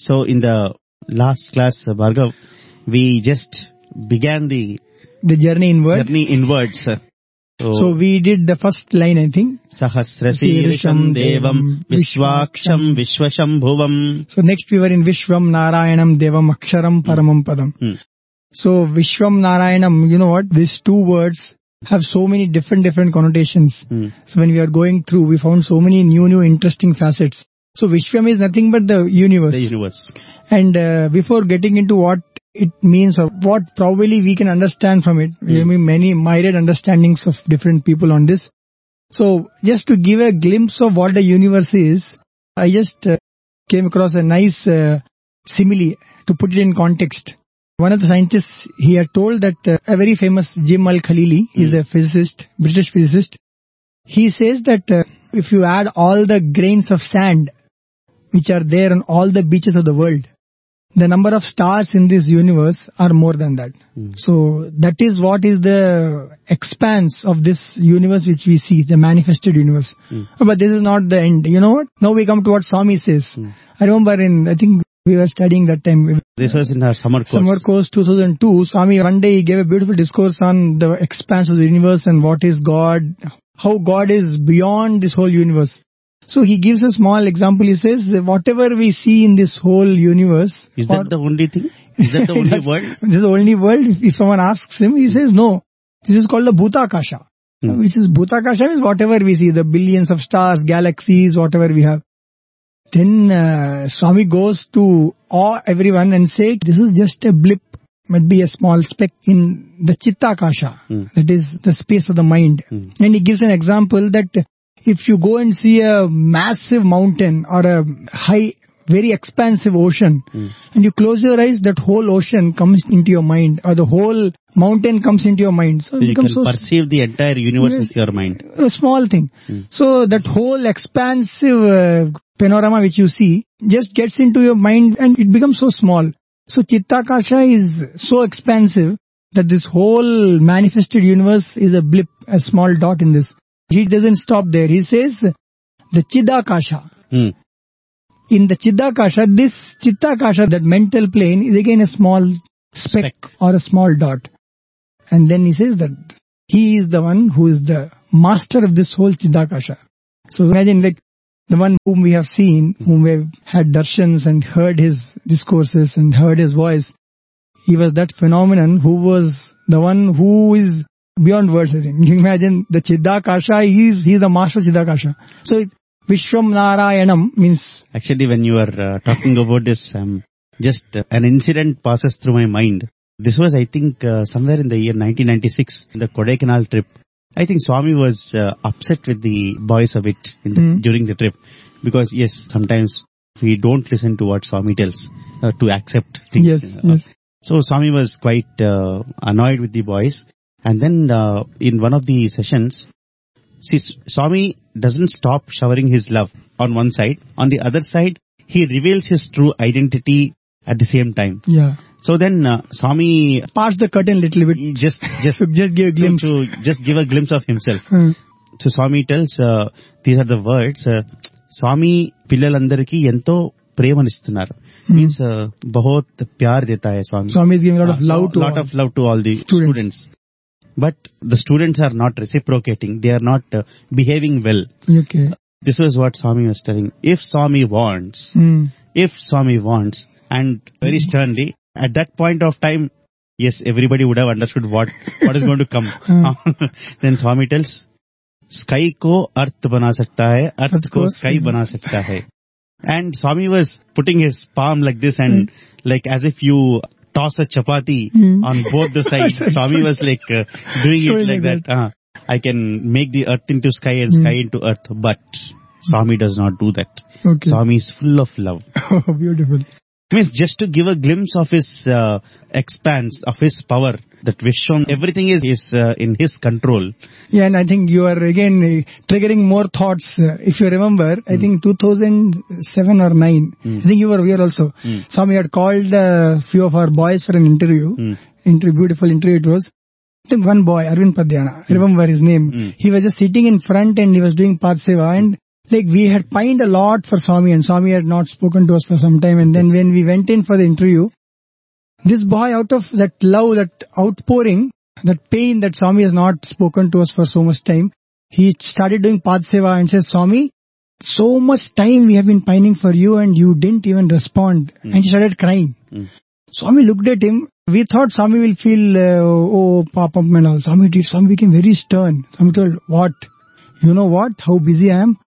So in the last class, Bhargav, we just began the journey inward. Journey inwards. So we did the first line, I think. Sahasrasirisham Devam Vishwaksham Vishwashambhuvam. So next we were in Vishwam Narayanam Devam Aksharam Paramam Padam. So Vishwam Narayanam, you know what? These two words have so many different connotations. So when we are going through, we found so many new interesting facets. So Vishwam is nothing but the universe. The universe. And before getting into what it means or what probably we can understand from it, we have many myriad understandings of different people on this. So just to give a glimpse of what the universe is, I just came across a nice simile to put it in context. One of the scientists, he had told that a very famous Jim Al-Khalili, is a physicist, British physicist. He says that if you add all the grains of sand which are there on all the beaches of the world, the number of stars in this universe are more than that. So that is what is the expanse of this universe which we see, the manifested universe. But this is not the end. You know what? Now we come to what Swami says. I remember I think we were studying that time. This was in our summer course. Summer course 2002. Swami one day he gave a beautiful discourse on the expanse of the universe and what is God, how God is beyond this whole universe. So he gives a small example. He says, whatever we see in this whole universe... Is that the only thing? Is that the only world? This is the only world. If someone asks him, he says, no. This is called the Bhutakasha. Which is Bhutakasha is whatever we see, the billions of stars, galaxies, whatever we have. Then Swami goes to awe everyone and say, this is just a blip, might be a small speck in the Chittakasha. That is the space of the mind. And he gives an example that if you go and see a massive mountain or a high, very expansive ocean, and you close your eyes, that whole ocean comes into your mind, or the whole mountain comes into your mind. So you can perceive the entire universe with your mind. A small thing. So that whole expansive panorama which you see just gets into your mind and it becomes so small. So Chittakasha is so expansive that this whole manifested universe is a blip, a small dot in this. He doesn't stop there. He says the Chidakasha. In the Chidakasha, this Chittakasha, that mental plane, is again a small speck or a small dot. And then he says that he is the one who is the master of this whole Chidakasha. So imagine like the one whom we have seen, whom we have had darshans and heard his discourses and heard his voice. He was that phenomenon who was the one who is beyond words, I think. You imagine the Chidakasha, he's the master of Chidakasha. So Vishwam Narayanam means... Actually, when you are talking about this, just an incident passes through my mind. This was, I think, somewhere in the year 1996, the Kodaikanal trip. I think Swami was upset with the boys a bit during the trip. Because, yes, sometimes we don't listen to what Swami tells to accept things. Yes. So Swami was quite annoyed with the boys. And then in one of the sessions, see, Swami doesn't stop showering his love on one side. On the other side, he reveals his true identity at the same time. Yeah. So then Swami... Pass the curtain a little bit. Just give a glimpse. Just give a glimpse of himself. So Swami tells, these are the words, Swami పిల్లలందరికీ ఎంతో ప్రేమనిస్తున్నారు. Means बहुत प्यार देता है Swami. Swami is giving a lot of love to all the students. But the students are not reciprocating. They are not behaving well. Okay. This was what Swami was telling. If Swami wants, and very sternly, at that point of time, yes, everybody would have understood what is going to come. Then Swami tells, sky ko earth bana sakta hai, earth ko sky bana sakta hai. And Swami was putting his palm like this and like as if you toss a chapati on both the sides. Swami was like doing it like that. I can make the earth into sky and sky into earth. But Swami does not do that. Okay. Swami is full of love. Oh, beautiful. Means just to give a glimpse of his expanse, of his power, that Vishwam, everything is in his control. Yeah, and I think you are again triggering more thoughts. If you remember, I think 2007 or 9, I think you were here also. Swami had called a few of our boys for an interview. Beautiful interview it was. I think one boy, Arvind Padhyana, I remember his name. He was just sitting in front and he was doing Pad Seva, and like we had pined a lot for Swami, and Swami had not spoken to us for some time. And then when we went in for the interview, this boy, out of that love, that outpouring, that pain that Swami has not spoken to us for so much time, he started doing Pad Seva and says, Swami, so much time we have been pining for you and you didn't even respond. And he started crying. Swami looked at him. We thought Swami will feel, papam and all. Swami became very stern. Swami told, what? You know what? How busy I am?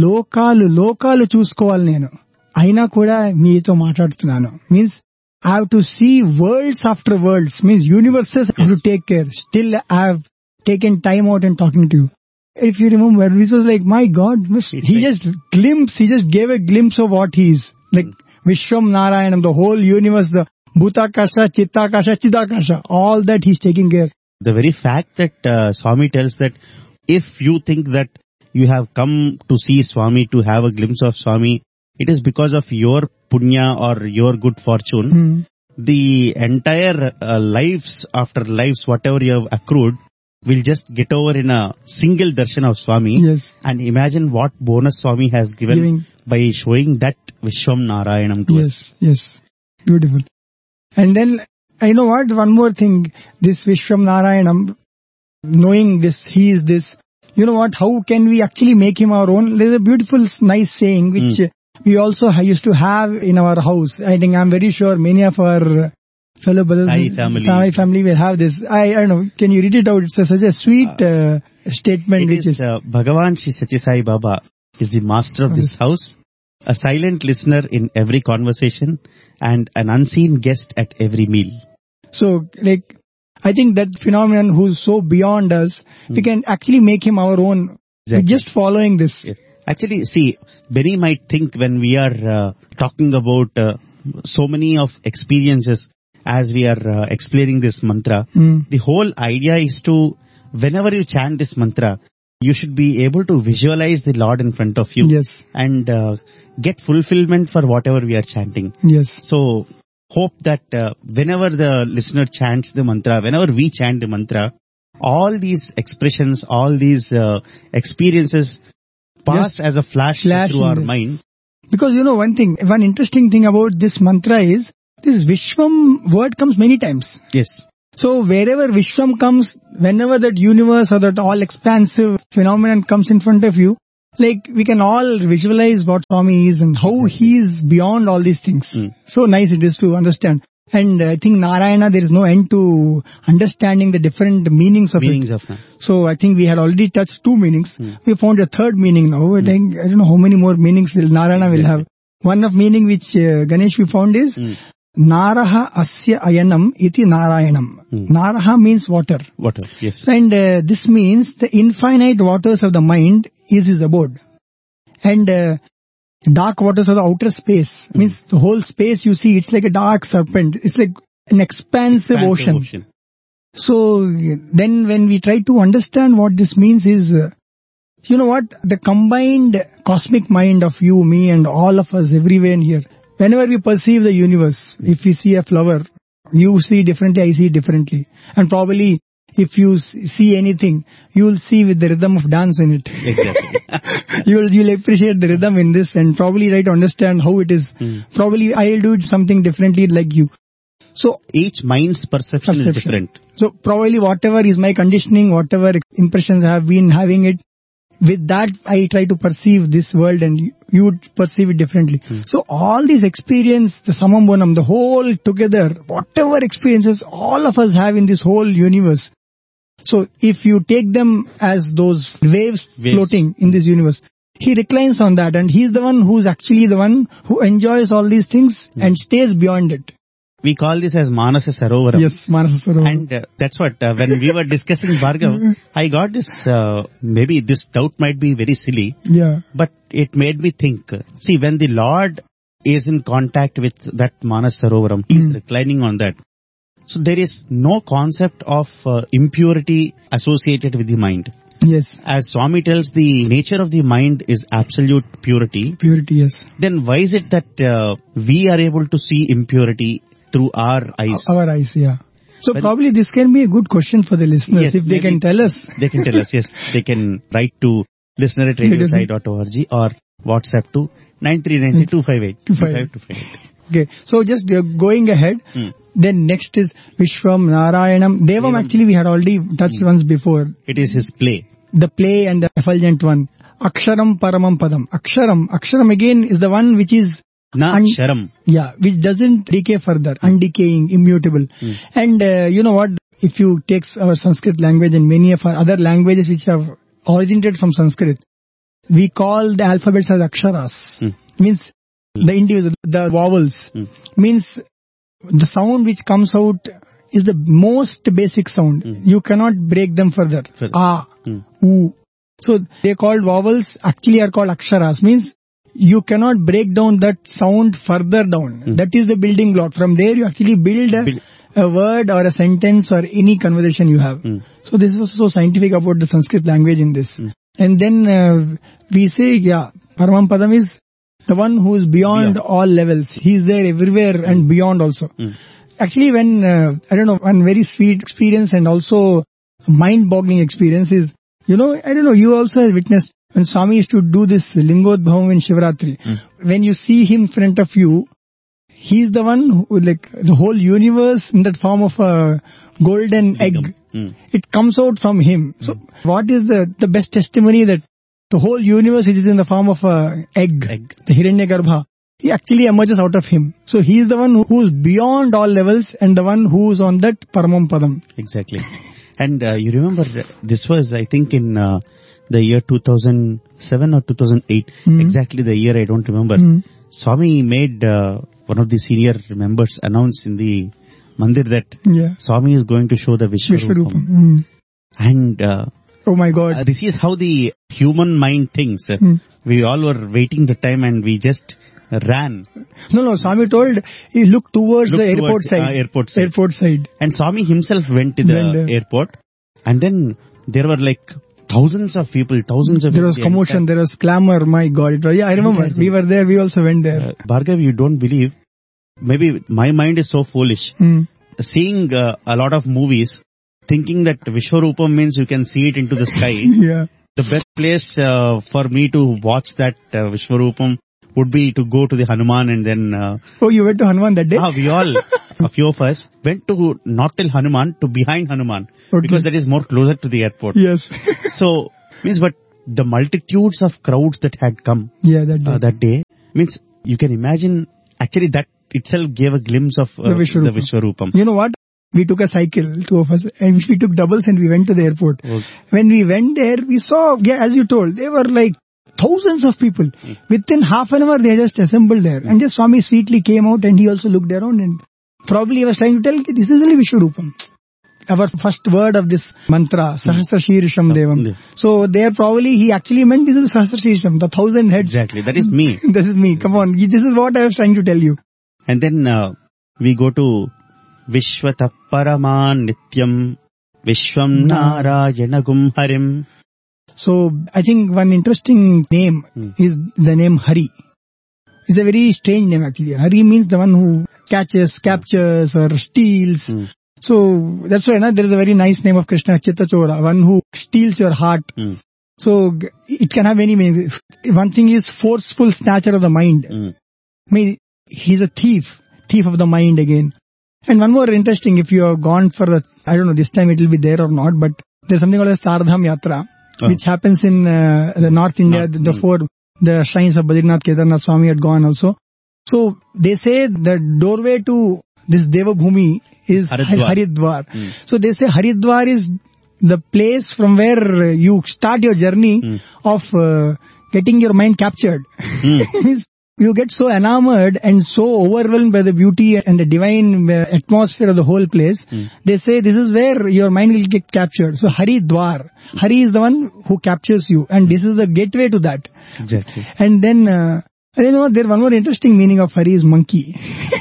లోకాలు చూసుకోవాలి నేను అయినా కూడా మీతో మాట్లాడుతున్నాను. Means I have to see worlds after worlds, means universes I have to take care. Still I have taken time out and talking to you. If you remember, this was like, my God, he just gave a glimpse of what he is. Like Vishwam Narayanam, the whole universe, the Bhutakasha, Chittakasha, Chidakasha, all that he's taking care. The very fact that Swami tells that if you think that you have come to see Swami, to have a glimpse of Swami, it is because of your punya or your good fortune. The entire lives after lives, whatever you have accrued, will just get over in a single darshan of Swami. Yes. And imagine what bonus Swami has given by showing that Vishwam Narayanam to us. Yes. Beautiful. And then, I know what, one more thing, this Vishwam Narayanam, knowing this, he is this, you know what, how can we actually make him our own? There's a beautiful, nice saying, which we also used to have in our house. I think, I'm very sure many of our fellow brothers, Sai family will have this. I don't know, can you read it out? It's such a sweet statement. Which is Bhagavan Shri Sathya Sai Baba is the master of this house, a silent listener in every conversation, and an unseen guest at every meal. So, like, I think that phenomenon who's so beyond us, we can actually make him our own. Exactly. Just following this. Yes. Actually, see, Benny might think when we are talking about so many of experiences as we are explaining this mantra, the whole idea is to, whenever you chant this mantra, you should be able to visualize the Lord in front of you. Yes. And get fulfillment for whatever we are chanting. Yes. So, hope that whenever the listener chants the mantra, whenever we chant the mantra, all these expressions, all these experiences pass as a flash through our mind. Because you know one interesting thing about this mantra is, this Vishwam word comes many times. Yes. So wherever Vishwam comes, whenever that universe or that all expansive phenomenon comes in front of you, like we can all visualize what Swami is and how he is beyond all these things. So nice it is to understand. And I think Narayana, there is no end to understanding the different meanings of it. So I think we had already touched 2 meanings. We found a third meaning now. I think, I don't know how many more meanings Narayana will have. One of meaning which Ganesh we found is, Naraha asya ayanam iti Narayanam. Naraha means water. Water, yes. And this means the infinite waters of the mind is his abode. And dark waters of the outer space. Means the whole space you see, it's like a dark serpent. It's like an expansive ocean. So then when we try to understand what this means is, you know what, the combined cosmic mind of you, me and all of us everywhere here, whenever we perceive the universe, if we see a flower, you see differently, I see differently. And probably if you see anything, you will see with the rhythm of dance in it. Exactly. You'll appreciate the rhythm in this and probably try to understand how it is. Probably I'll do something differently like you. So each mind's perception is different. So probably whatever is my conditioning, whatever impressions I have been having it, with that I try to perceive this world and you would perceive it differently. So all these experience, the Samambonam, the whole together, whatever experiences all of us have in this whole universe. So if you take them as those waves floating in this universe, he reclines on that and he's the one who's actually the one who enjoys all these things and stays beyond it. We call this as Manasa Sarovaram. Yes, Manasa Sarovaram. And that's what, when we were discussing Bhargav, I got this, maybe this doubt might be very silly. Yeah. But it made me think. See, when the Lord is in contact with that Manasa Sarovaram, he's reclining on that. So there is no concept of impurity associated with the mind. Yes. As Swami tells, the nature of the mind is absolute purity. Purity, yes. Then why is it that we are able to see impurity through our eyes? Our eyes, yeah. So probably this can be a good question for the listeners, if they can tell us. They can tell us, yes. They can write to listener@radiosai.org or WhatsApp to 9390-258. Okay, so just going ahead, then next is Vishwam, Narayanam. Devam actually we had already touched once before. It is his play. The play and the effulgent one. Aksharam Paramam Padam. Aksharam again is the one which is Sharam. Yeah, which doesn't decay further, undecaying, immutable. And you know what, if you take our Sanskrit language and many of our other languages which have originated from Sanskrit, we call the alphabets as aksharas. Means the individual, the vowels. Means the sound which comes out is the most basic sound. You cannot break them further. A, U. So they called vowels, actually are called aksharas. Means you cannot break down that sound further down. That is the building block. From there you actually build a word or a sentence or any conversation you have. So this is so scientific about the Sanskrit language in this. And then we say, Paramam Padam is the one who is beyond all levels. He is there everywhere and beyond also. Actually, when, one very sweet experience and also mind-boggling experience is, you also have witnessed when Swami used to do this Lingodbhavam in Shivratri. When you see him in front of you, he is the one who, like, the whole universe in that form of a golden egg. It comes out from him. So what is the best testimony that the whole universe is in the form of a egg. The Hiranyagarbha. He actually emerges out of him. So he is the one who is beyond all levels and the one who is on that Paramam Padam. Exactly. And you remember, this was, I think, in the year 2007 or 2008. Exactly the year I don't remember. Swami made one of the senior members announce in the Mandir that Swami is going to show the Vishwarupam. And oh my God. This is how the human mind thinks. We all were waiting the time and we just ran. No, Swami told he looked towards the airport side. Airport side. And Swami himself went to the airport. And then there were like thousands of people. There was commotion, there was clamor. My God, it was, I remember. We were there, we also went there. Bhargav, you don't believe. Maybe my mind is so foolish. Seeing a lot of movies, thinking that Vishwarupam means you can see it into the sky. The best place for me to watch that Vishwarupam would be to go to the Hanuman and then... Oh, you went to Hanuman that day? We all, a few of us, went to not till Hanuman, to behind Hanuman. Okay. Because that is more closer to the airport. Yes. So, but the multitudes of crowds that had come that day, means you can imagine, actually that itself gave a glimpse of the Vishwarupam. You know what? We took a cycle, two of us, and we took doubles and we went to the airport. Okay. When we went there, we saw, as you told, they were like thousands of people. Within half an hour, they just assembled there. And just Swami sweetly came out and he also looked around and probably he was trying to tell, this is only Vishwarupam. Our first word of this mantra, Sahasra Shirisham Devam. So there probably he actually meant this is Sahasra Shirisham, the 1,000 heads. Exactly, that is me. This is me, come on. This is what I was trying to tell you. And then we go to Vishwatah Paraman Nityam Vishwam Narayanagum Harim. So I think one interesting name is the name Hari. It's a very strange name actually. Hari means the one who captures or steals. So that's why there is a very nice name of Krishna, Chittachora, one who steals your heart. So it can have many meanings. One thing is forceful snatcher of the mind. He's a thief of the mind again. And one more interesting, if you have gone for I don't know, this time it will be there or not, but there's something called a Chardham Yatra, which happens in the North India, the shrines of Badrinath, Kedarnath, Swami had gone also. So they say the doorway to this Devabhumi is Haridwar. So they say Haridwar is the place from where you start your journey of getting your mind captured. Means you get so enamored and so overwhelmed by the beauty and the divine atmosphere of the whole place. They say this is where your mind will get captured. So Haridwar. Hari is the one who captures you and this is the gateway to that. Exactly. And then, there's one more interesting meaning of Hari is monkey.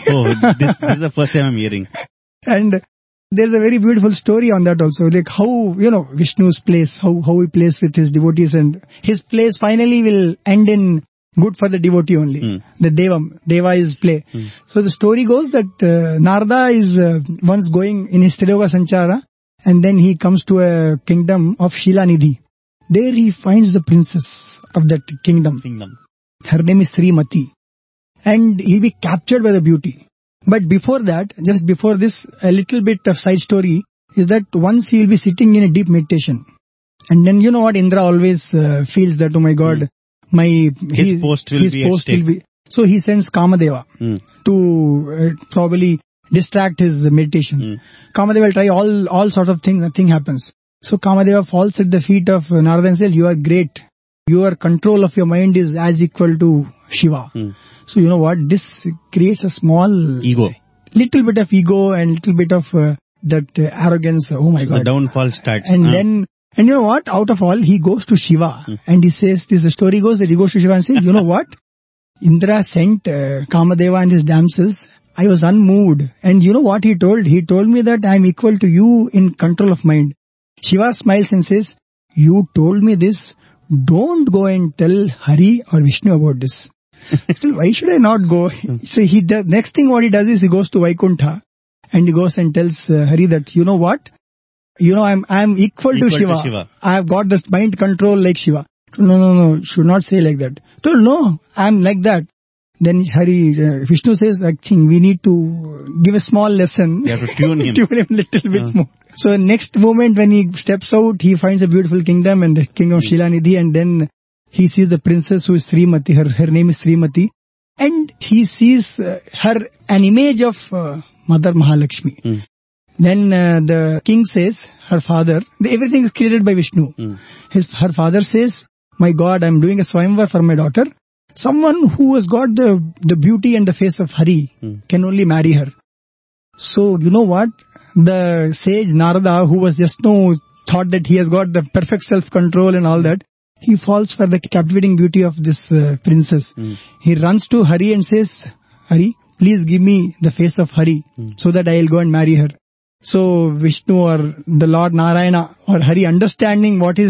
This is the first time I'm hearing. And there's a very beautiful story on that also. Like how, Vishnu's place, how he plays with his devotees and his place finally will end in good for the devotee only. The Deva is play. So the story goes that Narada is once going in his Triloka Sanchara and then he comes to a kingdom of Shilanidhi. There he finds the princess of that kingdom. Her name is Srimati. And he'll be captured by the beauty. But before that, just before this, a little bit of side story is that once he'll be sitting in a deep meditation. And then you know what, Indra always feels that, oh my God, his post will be. So he sends Kamadeva to probably distract his meditation. Kamadeva will try all sorts of things, nothing happens. So Kamadeva falls at the feet of Narada and says, you are great. Your control of your mind is as equal to Shiva. So you know what, this creates a small ego. Little bit of ego and little bit of that arrogance. Oh my God. The downfall starts. And then, and you know what, out of all, he goes to Shiva. And he says, the story goes that he goes to Shiva and says, you know what, Indra sent Kamadeva and his damsels. I was unmoved. And you know what he told? He told me that I am equal to you in control of mind. Shiva smiles and says, you told me this. Don't go and tell Hari or Vishnu about this. Why should I not go? So next thing what he does is he goes to Vaikuntha and he goes and tells Hari that, you know what? You know, I'm equal to Shiva. I have got the mind control like Shiva. No, should not say like that. Told, no, I'm like that. Then Vishnu says, I think we need to give a small lesson. You have to tune him. Tune him a little bit more. So next moment when he steps out, he finds a beautiful kingdom and the kingdom of Shilanidhi, and then he sees the princess who is Srimati. Her name is Srimati. And he sees an image of Mother Mahalakshmi. Then the king says, her father, everything is created by Vishnu. Her father says, my God, I'm doing a Swayamvar for my daughter. Someone who has got the beauty and the face of Hari can only marry her. So, you know what? The sage Narada, who was just thought that he has got the perfect self-control and all that, he falls for the captivating beauty of this princess. He runs to Hari and says, Hari, please give me the face of Hari so that I will go and marry her. So Vishnu or the Lord Narayana or Hari, understanding what he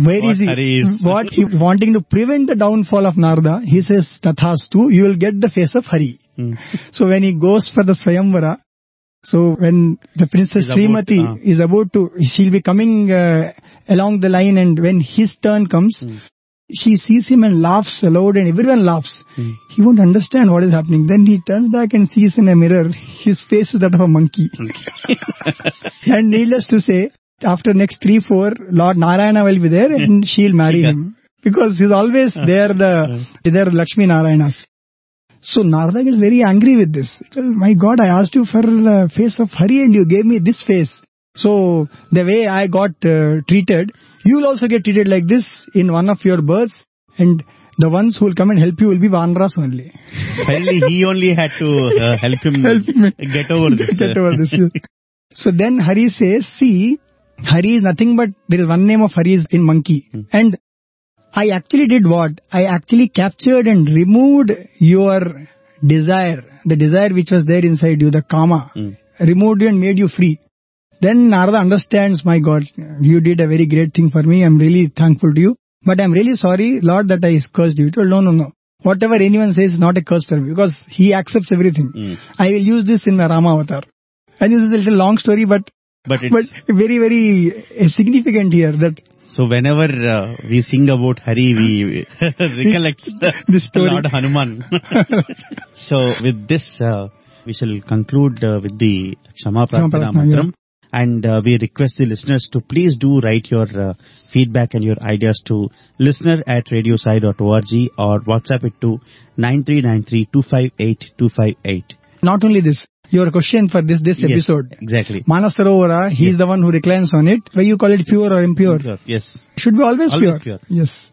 wanting to prevent the downfall of Narada, he says, Tathastu, you will get the face of Hari. So when he goes for the Swayamvara, so when the princess Srimati is about to, she'll be coming along the line, and when his turn comes, she sees him and laughs aloud and everyone laughs. He won't understand what is happening. Then he turns back and sees in a mirror, his face is that of a monkey. And needless to say, after next 3-4, Lord Narayana will be there and she'll marry him. Because he's always there, the Lakshmi Narayanas. So Narada gets very angry with this. My God, I asked you for the face of Hari and you gave me this face. So the way I got treated, you will also get treated like this in one of your births, and the ones who will come and help you will be Vanaras only. Finally, he only had to help him get over this. So then Hari says, see, Hari is nothing but, there is one name of Hari is in monkey. And I actually did what? I actually captured and removed your desire, the desire which was there inside you, the kama, removed you and made you free. Then Narada understands, my God, you did a very great thing for me. I'm really thankful to you. But I'm really sorry, Lord, that I cursed you. He told, no. Whatever anyone says is not a curse for me, because he accepts everything. I will use this in my Rama avatar. And this is a little long story, but very, very significant here. That. So whenever we sing about Hari, we recollect the story. Lord Hanuman. So with this, we shall conclude with the Kshama Prarthana Mantram. And we request the listeners to please do write your feedback and your ideas to listener@radiosai.org or WhatsApp it to 9393258258. Not only this, your question for this episode. Exactly. Manasarovara, he is the one who reclines on it. Why you call it pure or impure? Yes. Should be always pure. Yes.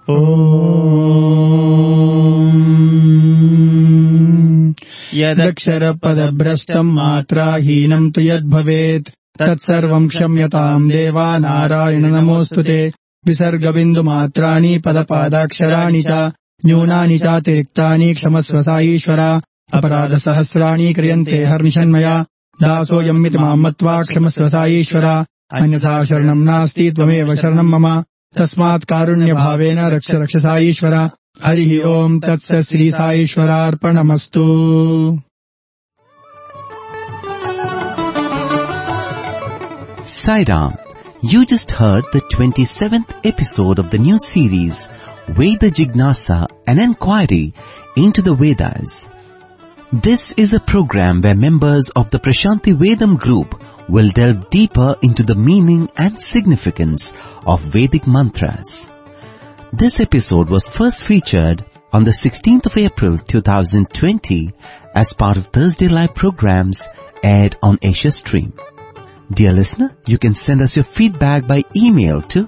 Om Yadakshara Padabrastam Matra Hinam tu yad bhavet Tatsarvam Kshamyatam Deva Narayana Namostute Visarga Bindu Matrani Padapadakshara Cha Nyunani Cha Tiriktani Kshamasvasa Ishvara Aparada Sahasrani Kriyante Harnishanmaya Daso Yammit Mamatva Kshamasvasa Ishvara Anyatha Sharanam Nasti Tvameva Sharanam Mama Tasmat Karunya Bhavena Raksha Rakshasa Ishvara Harihi Om Tatsa Sri Sai Ishvara Arpanamastu. Sai Ram, You just heard the 27th episode of the new series, Veda Jignasa, an inquiry into the Vedas. This is a program where members of the Prashanti Vedam group will delve deeper into the meaning and significance of Vedic mantras. This episode was first featured on the 16th of April 2020 as part of Thursday Live programs aired on Asia Stream. Dear listener, you can send us your feedback by email to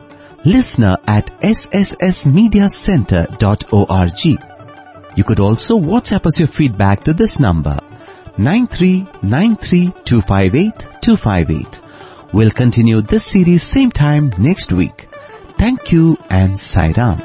listener@sssmediacenter.org. You could also WhatsApp us your feedback to this number, 9393258258. We'll continue this series same time next week. Thank you and Sai Ram.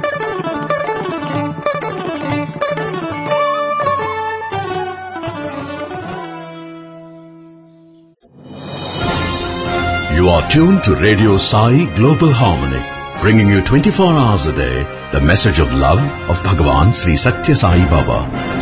You are tuned to Radio Sai Global Harmony, bringing you 24 hours a day the message of love of Bhagavan Sri Satya Sai Baba.